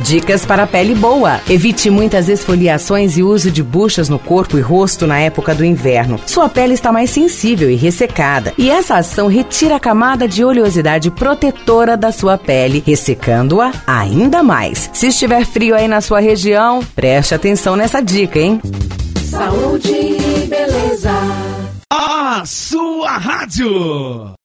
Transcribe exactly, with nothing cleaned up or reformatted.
Dicas para pele boa. Evite muitas esfoliações e uso de buchas no corpo e rosto na época do inverno. Sua pele está mais sensível e ressecada. E essa ação retira a camada de oleosidade protetora da sua pele, ressecando-a ainda mais. Se estiver frio aí na sua região, preste atenção nessa dica, hein? Saúde e beleza. A sua rádio.